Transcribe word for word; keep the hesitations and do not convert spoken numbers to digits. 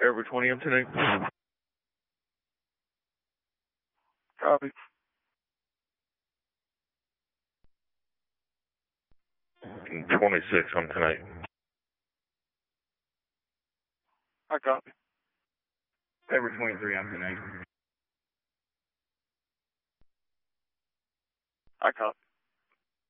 Every twenty on tonight. Copy. twenty-six on tonight. I copy. Every twenty-three on tonight. I copy.